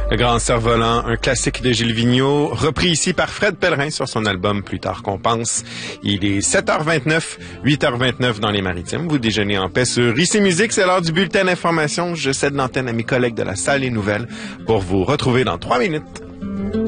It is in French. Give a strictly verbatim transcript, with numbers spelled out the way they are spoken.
Le Grand Cerf-Volant, un classique de Gilles Vigneault, repris ici par Fred Pellerin sur son album Plus tard qu'on pense. Il est sept heures vingt-neuf, huit heures vingt-neuf dans les Maritimes. Vous déjeunez en paix sur Ici Musique. C'est l'heure du bulletin d'information. Je cède l'antenne à mes collègues de la salle des nouvelles pour vous retrouver dans trois minutes.